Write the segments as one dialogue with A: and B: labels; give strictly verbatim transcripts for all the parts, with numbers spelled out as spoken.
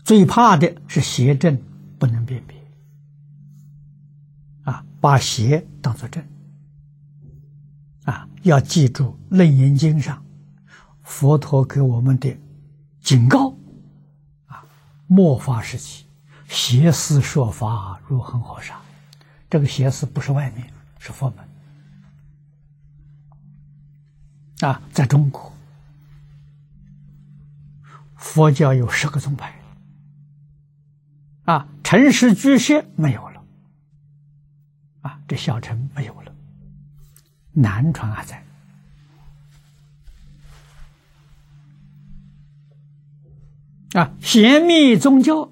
A: 最怕的是邪正不能辨别，啊，把邪当作正，啊，要记住《楞严经》上佛陀给我们的警告，啊，末法时期邪思说法如恒河沙，这个邪思不是外面，是佛门，啊，在中国佛教有十个宗派，啊，陈氏居士没有了，啊，这小乘没有了，南传还在。啊，显密宗教，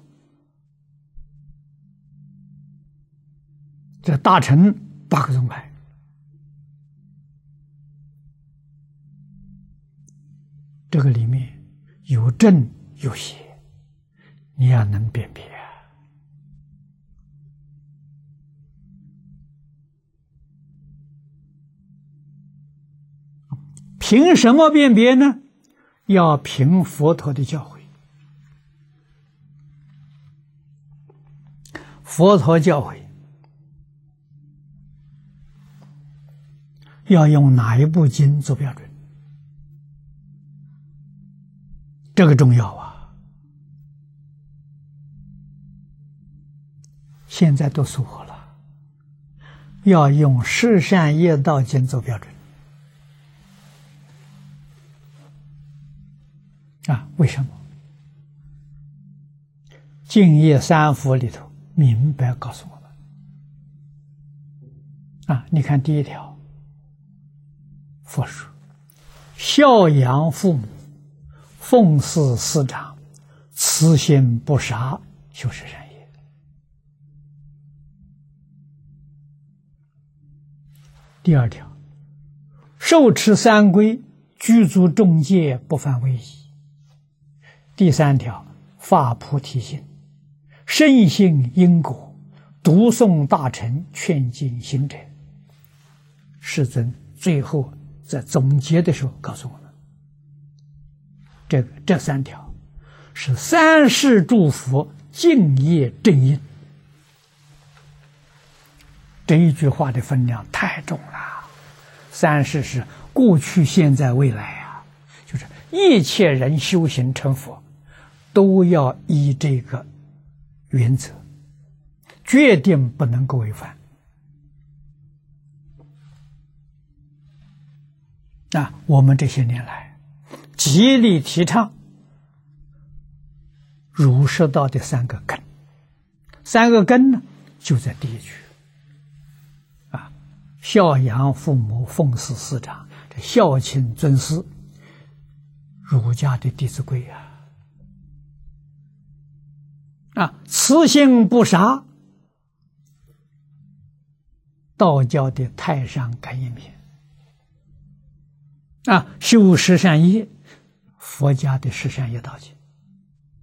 A: 这大乘八个宗派，这个里面有正有邪，你要能辨别。凭什么辨别呢？要凭佛陀的教诲。佛陀教诲要用哪一部经做标准？这个重要啊！现在都疏忽了，要用《十善业道经》做标准啊！为什么？净业三福里头明白告诉我们啊！你看第一条，佛说孝养父母，奉事师长，慈心不杀，就是善业。第二条，受持三规，具足众戒，不犯威仪。第三条，发菩提心，深信因果，读诵大乘，劝进行者。世尊最后在总结的时候告诉我们，这个这三条是三世诸佛敬业正因。这一句话的分量太重了，三世是过去、现在、未来啊，就是一切人修行成佛，都要依这个原则，决定不能够违反。啊，我们这些年来极力提倡儒释道的三个根，三个根呢，就在第一句啊，孝养父母，奉事师长，这孝亲尊师，儒家的《弟子规》啊，啊，慈心不杀，道教的《太上感应篇》。啊，修十善业，佛家的十善业道经。